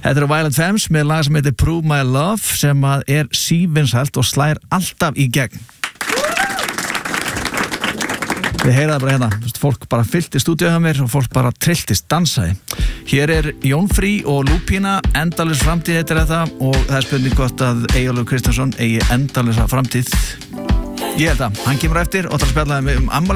Þetta eru Violent Femmes með lag sem heitir Prove My Love sem að er sívinsælt og slær alltaf í gegn. Við heyraði bara hérna, fólk bara fyllti stúdíu hjá mér og fólk bara trilltist, dansaði. Hér Jón Frí og Lúpína, endalaus framtíð heitir þetta og það spurning hvort að Eyjólfur Kristjánsson eigi endalausa framtíð. Ég held að hann kemur eftir og það spjallaði mig